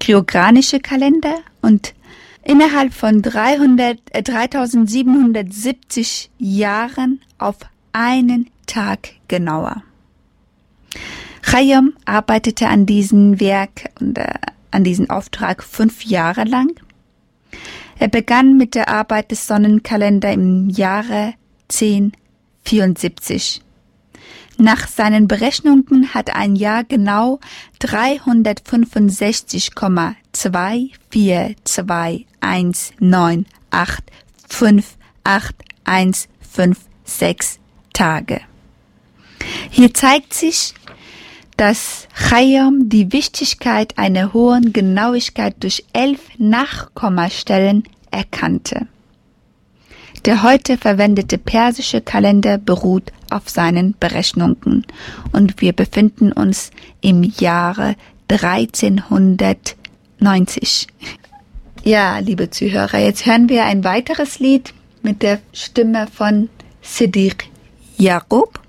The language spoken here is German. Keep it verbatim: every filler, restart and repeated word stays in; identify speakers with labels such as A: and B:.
A: griegorische Kalender und innerhalb von dreihundert, äh, dreitausendsiebenhundertsiebzig Jahren auf einen Tag genauer. Chayyam arbeitete an diesem Werk und äh, an diesem Auftrag fünf Jahre lang. Er begann mit der Arbeit des Sonnenkalenders im Jahre zehnhundertvierundsiebzig. Nach seinen Berechnungen hat ein Jahr genau dreihundertfünfundsechzig Komma zwei vier zwei eins neun acht fünf acht eins fünf sechs Tage. Hier zeigt sich, dass Chayyam die Wichtigkeit einer hohen Genauigkeit durch elf Nachkommastellen erkannte. Der heute verwendete persische Kalender beruht auf seinen Berechnungen und wir befinden uns im Jahre dreizehnhundertneunzig. Ja, liebe Zuhörer, jetzt hören wir ein weiteres Lied mit der Stimme von Siddiq Yaqub.